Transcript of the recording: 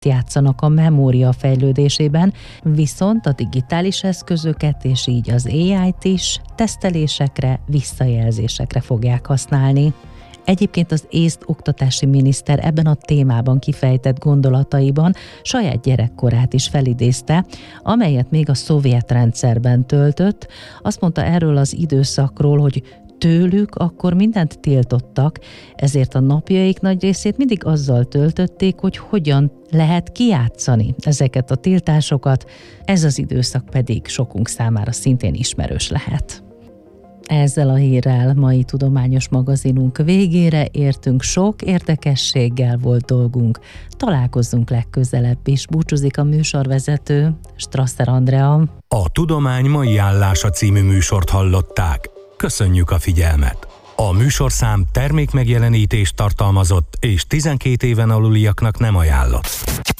játszanak a memória fejlődésében, viszont a digitális eszközöket és így az AI-t is tesztelésekre, visszajelzésekre fogják használni. Egyébként az észt oktatási miniszter ebben a témában kifejtett gondolataiban saját gyerekkorát is felidézte, amelyet még a szovjet rendszerben töltött. Azt mondta erről az időszakról, hogy tőlük akkor mindent tiltottak, ezért a napjaik nagy részét mindig azzal töltötték, hogy hogyan lehet kijátszani ezeket a tiltásokat, ez az időszak pedig sokunk számára szintén ismerős lehet. Ezzel a hírrel mai tudományos magazinunk végére értünk, sok érdekességgel volt dolgunk. Találkozzunk legközelebb is. Búcsúzik a műsorvezető, Strasser Andrea. A Tudomány mai állása című műsort hallották. Köszönjük a figyelmet! A műsorszám termékmegjelenítést tartalmazott és 12 éven aluliaknak nem ajánlott.